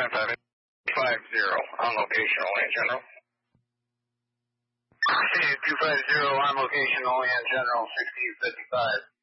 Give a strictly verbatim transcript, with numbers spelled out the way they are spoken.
nine five five zero on location only in general. two five zero on location only in general, sixteen fifty-five.